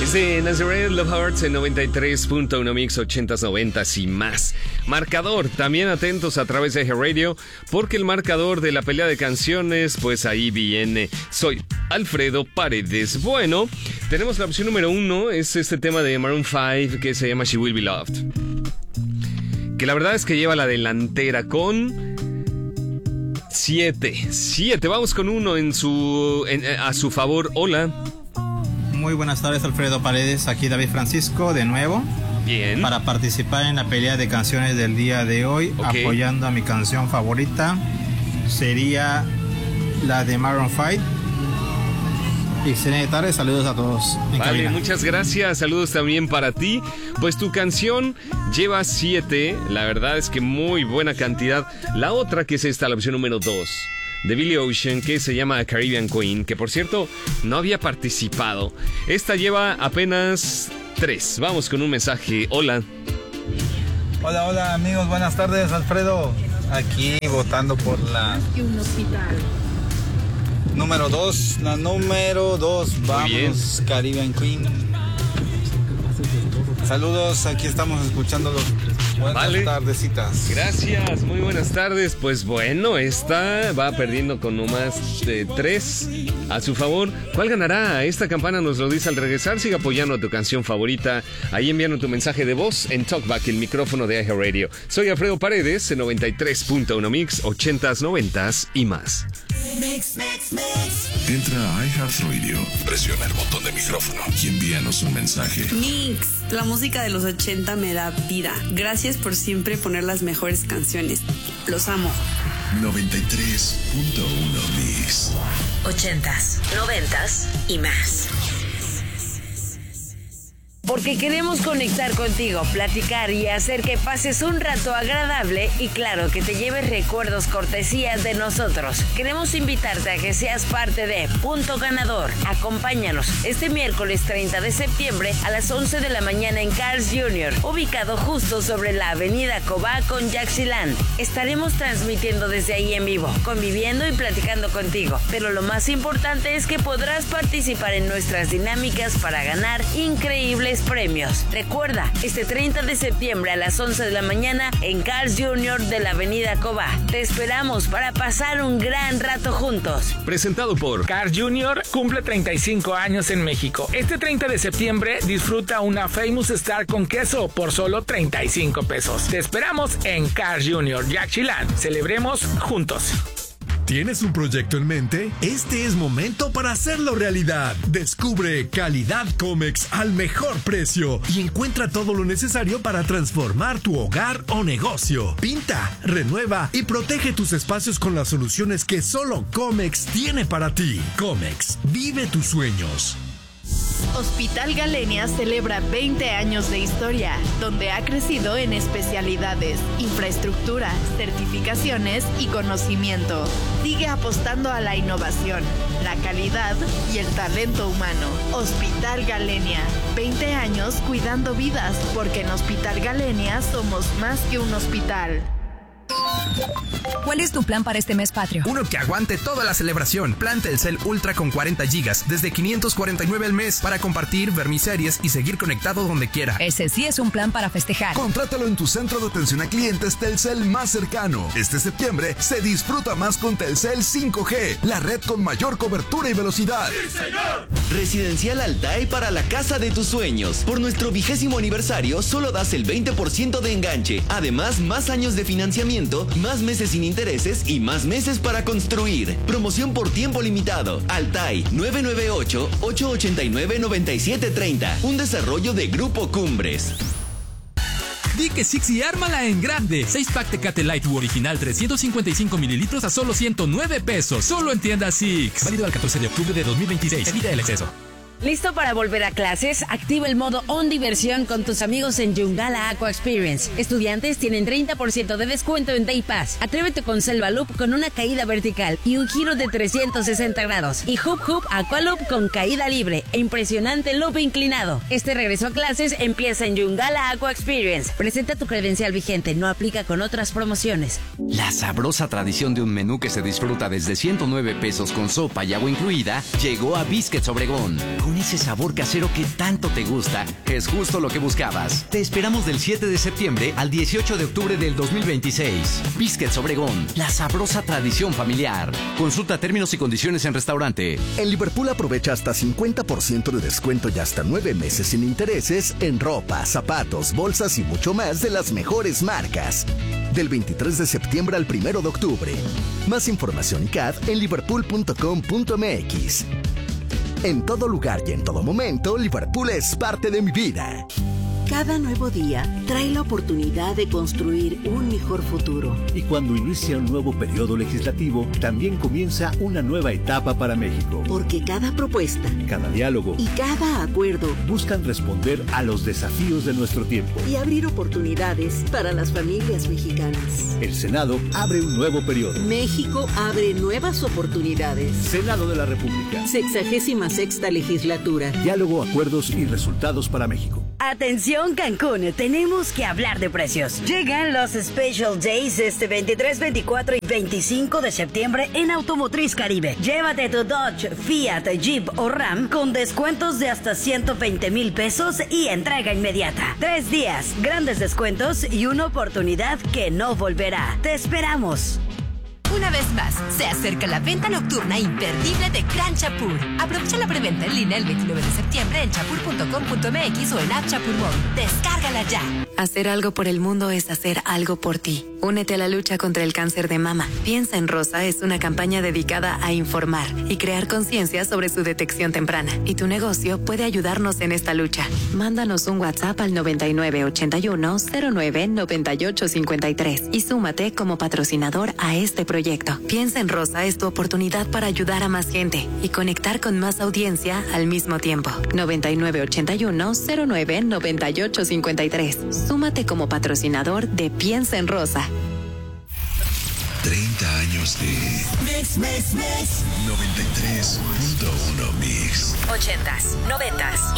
Desde Nazareth Love Hearts en 93.1 Mix 80s, 90s y más. Marcador, también atentos a través de Radio, porque el marcador de la pelea de canciones, pues ahí viene. Soy Alfredo Paredes. Bueno, tenemos la opción número 1, es este tema de Maroon 5 que se llama She Will Be Loved. Que la verdad es que lleva la delantera con 7. Vamos con 1 a su favor. Hola. Muy buenas tardes, Alfredo Paredes, aquí David Francisco de nuevo. Bien. Para participar en la pelea de canciones del día de hoy, apoyando a mi canción favorita, sería la de Maroon 5. Excelente tarde, saludos a todos en cabina. Muchas gracias, saludos también para ti. Pues tu canción lleva 7, la verdad es que muy buena cantidad. La otra, que es esta, la opción número 2, de Billy Ocean, que se llama Caribbean Queen, que por cierto no había participado. Esta lleva apenas 3. Vamos con un mensaje. Hola. Hola amigos, buenas tardes, Alfredo. Aquí votando por la número 2. La número 2, vamos, Caribbean Queen. Saludos, aquí estamos escuchándolos. Buenas tardecitas. Gracias, muy buenas tardes. Pues bueno, esta va perdiendo con nomás de 3 a su favor. ¿Cuál ganará? Esta campana nos lo dice al regresar. Sigue apoyando a tu canción favorita. Ahí enviando tu mensaje de voz en Talkback, el micrófono de Radio. Soy Alfredo Paredes en 93.1 Mix, 80s, 90s y más. Entra a iHeartRadio, presiona el botón de micrófono y envíanos un mensaje. Mix, la música de los 80 me da vida. Gracias por siempre poner las mejores canciones. Los amo. 93.1 Mix. 80s, 90s y más. Porque queremos conectar contigo, platicar y hacer que pases un rato agradable y claro, que te lleves recuerdos cortesías de nosotros. Queremos invitarte a que seas parte de Punto Ganador. Acompáñanos este miércoles 30 de septiembre a las 11 de la mañana en Carl's Jr., ubicado justo sobre la avenida Cobá con Yaxchilán. Estaremos transmitiendo desde ahí en vivo, conviviendo y platicando contigo. Pero lo más importante es que podrás participar en nuestras dinámicas para ganar increíbles premios. Recuerda, este 30 de septiembre a las 11 de la mañana en Carl's Jr. de la avenida Cobá. Te esperamos para pasar un gran rato juntos. Presentado por Carl's Jr. cumple 35 años en México. Este 30 de septiembre disfruta una Famous Star con queso por solo 35 pesos. Te esperamos en Carl's Jr. Yaxchilán. Celebremos juntos. ¿Tienes un proyecto en mente? Este es momento para hacerlo realidad. Descubre Calidad Comex al mejor precio y encuentra todo lo necesario para transformar tu hogar o negocio. Pinta, renueva y protege tus espacios con las soluciones que solo Comex tiene para ti. Comex, vive tus sueños. Hospital Galenia celebra 20 años de historia, donde ha crecido en especialidades, infraestructura, certificaciones y conocimiento. Sigue apostando a la innovación, la calidad y el talento humano. Hospital Galenia, 20 años cuidando vidas, porque en Hospital Galenia somos más que un hospital. ¿Cuál es tu plan para este mes patrio? Uno que aguante toda la celebración. Plan Telcel Ultra con 40 gigas, desde 549 al mes, para compartir, ver mis series y seguir conectado donde quiera. Ese sí es un plan para festejar. Contrátalo en tu centro de atención a clientes Telcel más cercano. Este septiembre se disfruta más con Telcel 5G, la red con mayor cobertura y velocidad. ¡Sí, señor! Residencial Altai para la casa de tus sueños. Por nuestro 20º aniversario, solo das el 20% de enganche. Además, más años de financiamiento, más meses sin intereses y más meses para construir. Promoción por tiempo limitado. Altai 998-889-9730. Un desarrollo de Grupo Cumbres. Di que Six y ármala en grande. 6-pack Tecate Light original 355 mililitros a solo 109 pesos. Solo en tienda Six. Válido al 14 de octubre de 2026. Evita el exceso. ¿Listo para volver a clases? Activa el modo On Diversión con tus amigos en Yungala Aqua Experience. Estudiantes tienen 30% de descuento en Day Pass. Atrévete con Selva Loop con una caída vertical y un giro de 360 grados. Y Hoop Hoop Aqua Loop con caída libre e impresionante loop inclinado. Este regreso a clases empieza en Yungala Aqua Experience. Presenta tu credencial vigente, no aplica con otras promociones. La sabrosa tradición de un menú que se disfruta desde 109 pesos con sopa y agua incluida llegó a Biscuits Obregón. Con ese sabor casero que tanto te gusta, es justo lo que buscabas. Te esperamos del 7 de septiembre al 18 de octubre del 2026. Biscuits Obregón, la sabrosa tradición familiar. Consulta términos y condiciones en restaurante. En Liverpool aprovecha hasta 50% de descuento y hasta 9 meses sin intereses en ropa, zapatos, bolsas y mucho más de las mejores marcas. Del 23 de septiembre al 1 de octubre. Más información y CAD en liverpool.com.mx. En todo lugar y en todo momento, Liverpool es parte de mi vida. Cada nuevo día trae la oportunidad de construir un mejor futuro. Y cuando inicia un nuevo periodo legislativo, también comienza una nueva etapa para México. Porque cada propuesta, cada diálogo y cada acuerdo buscan responder a los desafíos de nuestro tiempo y abrir oportunidades para las familias mexicanas. El Senado abre un nuevo periodo. México abre nuevas oportunidades. Senado de la República. 66ª legislatura. Diálogo, acuerdos y resultados para México. Atención Cancún, tenemos que hablar de precios. Llegan los Special Days este 23, 24 y 25 de septiembre en Automotriz Caribe. Llévate tu Dodge, Fiat, Jeep o Ram con descuentos de hasta 120,000 pesos y entrega inmediata. 3 días, grandes descuentos y una oportunidad que no volverá. Te esperamos. Una vez más, se acerca la venta nocturna imperdible de Gran Chapur. Aprovecha la preventa en línea el 29 de septiembre en chapur.com.mx o en App Chapur Móvil. Descárgala ya. Hacer algo por el mundo es hacer algo por ti. Únete a la lucha contra el cáncer de mama. Piensa en Rosa es una campaña dedicada a informar y crear conciencia sobre su detección temprana. Y tu negocio puede ayudarnos en esta lucha. Mándanos un WhatsApp al 9981-099853 y súmate como patrocinador a este proyecto. Piensa en Rosa es tu oportunidad para ayudar a más gente y conectar con más audiencia al mismo tiempo. 9981-099853. Súmate como patrocinador de Piensa en Rosa. 30 años de Mix 93.1 Mix. 80s, 90s